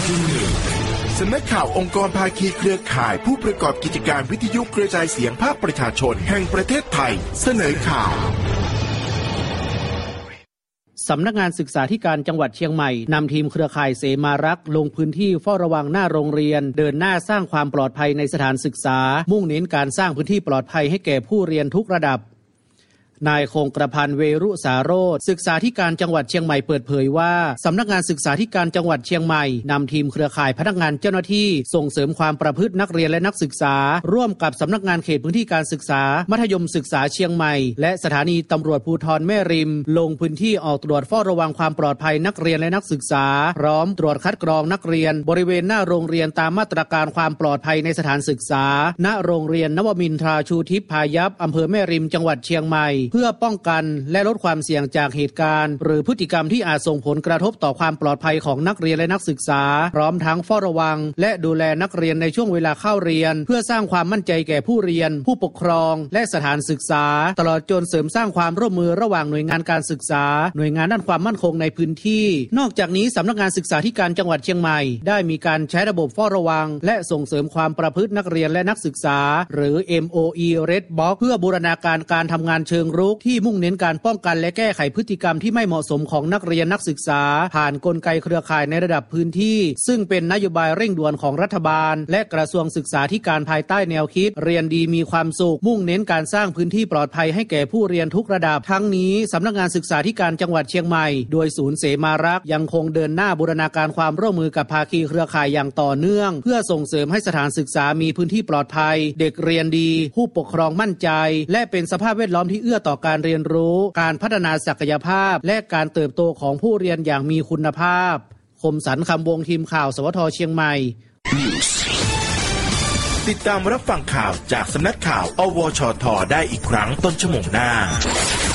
สำนักข่าวองค์กรภาคีเครือข่ายผู้ประกอบกิจการวิทยุกระจายเสียงภาคประชาชนแห่งประเทศไทยเสนอข่าวสำนักงานศึกษาธิการจังหวัดเชียงใหม่นำทีมเครือข่ายเสมารักษ์ลงพื้นที่เฝ้าระวังหน้าโรงเรียนเดินหน้าสร้างความปลอดภัยในสถานศึกษามุ่งเน้นการสร้างพื้นที่ปลอดภัยให้แก่ผู้เรียนทุกระดับนายคงกระพันธ์เวรุสาโรจน์ศึกษาธิการจังหวัดเชียงใหม่เปิดเผยว่าสำนักงานศึกษาธิการจังหวัดเชียงใหม่นำทีมเครือข่ายพนักงานเจ้าหน้าที่ส่งเสริมความประพฤตินักเรียนและนักศึกษาร่วมกับสำนักงานเขตพื้นที่การศึกษามัธยมศึกษาเชียงใหม่และสถานีตำรวจภูธรแม่ริมลงพื้นที่ออกตรวจเฝ้าระวังความปลอดภัยนักเรียนและนักศึกษาพร้อมตรวจคัดกรองนักเรียนบริเวณหน้าโรงเรียนตามมาตรการความปลอดภัยในสถานศึกษาณโรงเรียนนวมินทราชูทิพย์พายัพอำเภอแม่ริมจังหวัดเชียงใหม่เพื่อป้องกันและลดความเสี่ยงจากเหตุการณ์หรือพฤติกรรมที่อาจส่งผลกระทบต่อความปลอดภัยของนักเรียนและนักศึกษาพร้อมทั้งเฝ้าระวังและดูแลนักเรียนในช่วงเวลาเข้าเรียนเพื่อสร้างความมั่นใจแก่ผู้เรียนผู้ปกครองและสถานศึกษาตลอดจนเสริมสร้างความร่วมมือระหว่างหน่วยงานการศึกษาหน่วยงานด้านความมั่นคงในพื้นที่นอกจากนี้สำนักงานศึกษาธิการจังหวัดเชียงใหม่ได้มีการใช้ระบบเฝ้าระวังและส่งเสริมความประพฤตินักเรียนและนักศึกษาหรือ MOE Red Box เพื่อบูรณาการการทำงานเชิงรุกที่มุ่งเน้นการป้องกันและแก้ไขพฤติกรรมที่ไม่เหมาะสมของนักเรียนนักศึกษาผ่านกลไกเครือข่ายในระดับพื้นที่ซึ่งเป็นนโยบายเร่งด่วนของรัฐบาลและกระทรวงศึกษาธิการภายใต้แนวคิดเรียนดีมีความสุขมุ่งเน้นการสร้างพื้นที่ปลอดภัยให้แก่ผู้เรียนทุกระดับทั้งนี้สำนักงานศึกษาธิการจังหวัดเชียงใหม่โดยศูนย์เสมารักษ์ยังคงเดินหน้าบูรณาการความร่วมมือกับภาคีเครือข่ายอย่างต่อเนื่องเพื่อส่งเสริมให้สถานศึกษามีพื้นที่ปลอดภัยเด็กเรียนดีผู้ปกครองมั่นใจและเป็นสภาพแวดล้อมที่เอื้อต่อการเรียนรู้การพัฒนาศักยภาพและการเติบโตของผู้เรียนอย่างมีคุณภาพคมสันต์คำวงทีมข่าวสวทเชียงใหม่ติดตามรับฟังข่าวจากสำนักข่าวอวชทได้อีกครั้งต้นชั่วโมงหน้า